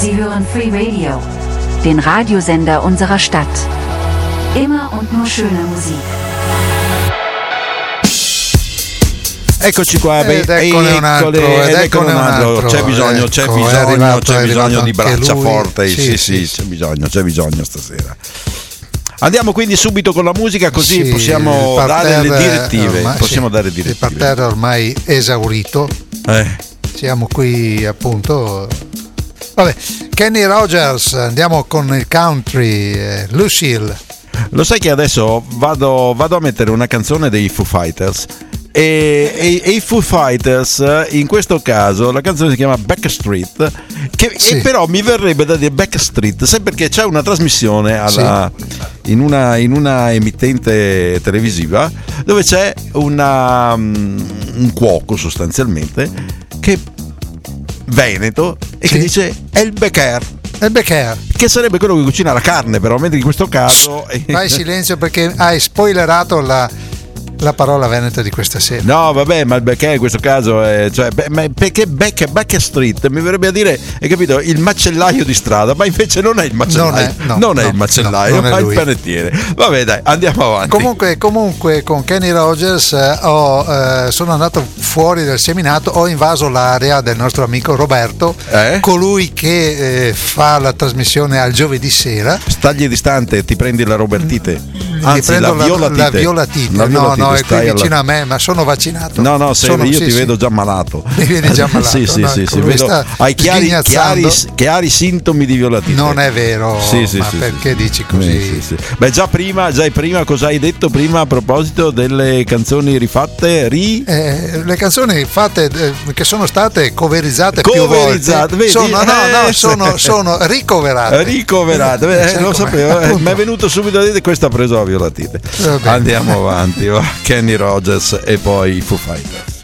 Sie hören Free Radio, den Radiosender unserer Stadt. Immer und nur schöne Musik. Eccoci qua, eccone un altro. C'è bisogno di braccia forti, sì, c'è bisogno stasera. Andiamo quindi subito con la musica, così possiamo dare le direttive. Il parterre ormai esaurito. Siamo qui appunto. Vabbè, Kenny Rogers, andiamo con il country, Lucille. Lo sai che adesso vado a mettere una canzone dei Foo Fighters e i Foo Fighters, in questo caso la canzone si chiama Backstreet, e però mi verrebbe da dire Backstreet, sai, perché c'è una trasmissione in una emittente televisiva dove c'è un cuoco sostanzialmente che veneto e che dice è il Becker, che sarebbe quello che cucina la carne, però mentre in questo caso fai silenzio perché hai spoilerato la parola veneta di questa sera. No, vabbè, ma il Becker in questo caso è, perché Backstreet mi verrebbe a dire, hai capito, il macellaio di strada, ma invece non è il macellaio, non è il macellaio, ma il panettiere. Vabbè, dai, andiamo avanti. Comunque con Kenny Rogers sono andato fuori del seminato, ho invaso l'area del nostro amico Roberto, colui che fa la trasmissione al giovedì sera. Stagli distante, ti prendi la Robertite, anzi la violatite. No, è qui vicino a me, ma sono vaccinato. No, io ti vedo già malato. Mi vedi già malato. Sì, vedo, hai chiari sintomi di violatite. Non è vero, perché dici così? Sì. Beh, già prima cosa hai detto prima a proposito delle canzoni rifatte? Le canzoni fatte che sono state coverizzate più volte. Vedi? Sono ricoverate. Lo sapevo, mi è venuto subito a dire questo ha preso la violatite. Andiamo avanti. Kenny Rogers e poi i Foo Fighters.